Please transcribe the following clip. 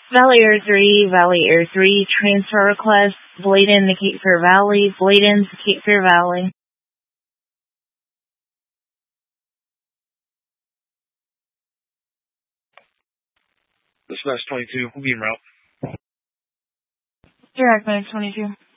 Valley Air 3, transfer request, Bladen to Cape Fear Valley, Bladen to Cape Fear Valley. Dispatch 22, we'll be en route. Direct Max 22.